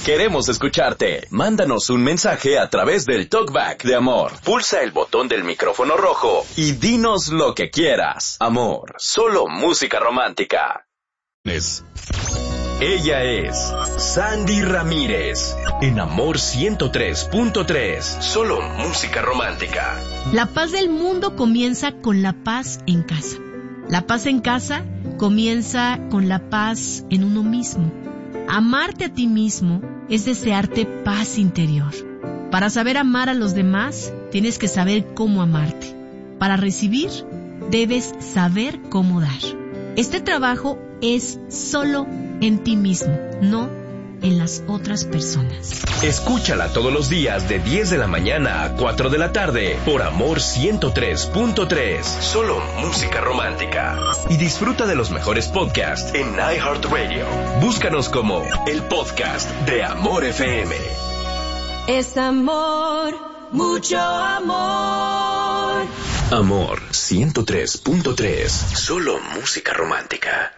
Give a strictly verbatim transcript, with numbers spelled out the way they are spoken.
Queremos escucharte. Mándanos un mensaje a través del Talkback de Amor. Pulsa el botón del micrófono rojo y dinos lo que quieras. Amor, solo música romántica. Es... Ella es Sandy Ramírez, en Amor ciento tres punto tres, solo música romántica. La paz del mundo comienza con la paz en casa. La paz en casa comienza con la paz en uno mismo. Amarte a ti mismo es desearte paz interior. Para saber amar a los demás, tienes que saber cómo amarte. Para recibir, debes saber cómo dar. Este trabajo es solo en ti mismo, no en las otras personas. Escúchala todos los días de diez de la mañana a cuatro de la tarde por Amor ciento tres punto tres. Solo música romántica. Y disfruta de los mejores podcasts en iHeartRadio. Búscanos como el podcast de Amor F M. Es amor, mucho amor. Amor ciento tres punto tres. Solo música romántica.